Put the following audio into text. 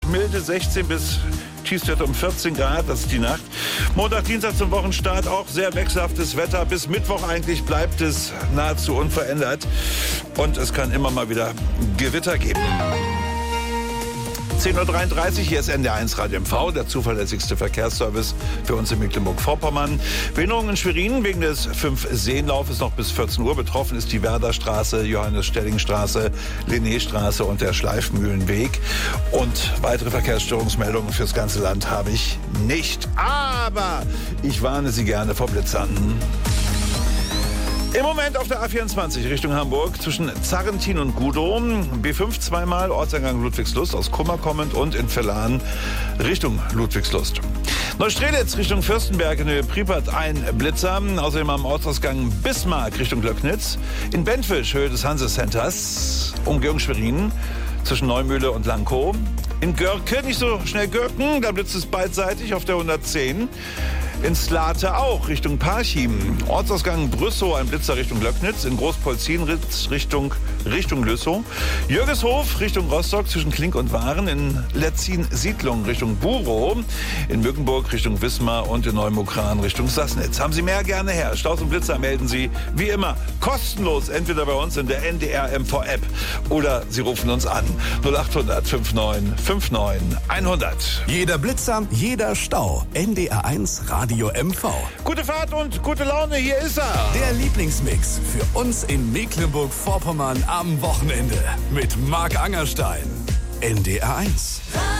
milde 16 bis Tiefstwerte um 14 Grad, das ist die Nacht. Montag, Dienstag zum Wochenstart auch sehr wechselhaftes Wetter. Bis Mittwoch eigentlich bleibt es nahezu unverändert. Und es kann immer mal wieder Gewitter geben. 10.33 Uhr, hier ist NDR1 Radio MV, der zuverlässigste Verkehrsservice für uns in Mecklenburg-Vorpommern. Behinderungen in Schwerin wegen des 5-Seenlaufes noch bis 14 Uhr. Betroffen ist die Werderstraße, Johannes-Stelling-Straße, Linnéstraße und der Schleifmühlenweg. Und weitere Verkehrsstörungsmeldungen fürs ganze Land habe ich nicht. Aber ich warne Sie gerne vor Blitzern. Im Moment auf der A24 Richtung Hamburg zwischen Zarrentin und Gudow. B5 zweimal, Ortseingang Ludwigslust aus Kummer kommend und in Verlan Richtung Ludwigslust. Neustrelitz Richtung Fürstenberg in Höhe Pripyat ein Blitzer. Außerdem am Ortsausgang Bismarck Richtung Glöcknitz. In Bentwisch Höhe des Hanse-Centers, Umgehung Schwerin zwischen Neumühle und Lankow. In Görke, nicht so schnell Görken, da blitzt es beidseitig auf der 110. In Slate auch, Richtung Parchim. Ortsausgang Brüssow, ein Blitzer Richtung Löcknitz. In Großpolzin-Ritz Richtung Lüssow. Jürgeshof Richtung Rostock zwischen Klink und Waren. In Letzin-Siedlung Richtung Burow. In Mückenburg Richtung Wismar und in Neumukran Richtung Sassnitz. Haben Sie mehr, gerne her. Staus und Blitzer melden Sie wie immer kostenlos, entweder bei uns in der NDR MV App oder Sie rufen uns an. 0800 59 59 100. Jeder Blitzer, jeder Stau. NDR1 Radio MV. Gute Fahrt und gute Laune, hier ist er. Der Lieblingsmix für uns in Mecklenburg-Vorpommern am Wochenende mit Marc Angerstein. NDR1.